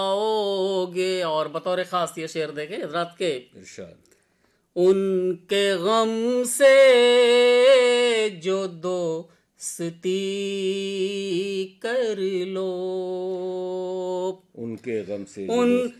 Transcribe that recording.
आओगे। और बतौर खास ये शेर देखे हजरात के, इरशाद। उनके गम से जो दोस्ती कर लो, उनके गम से उन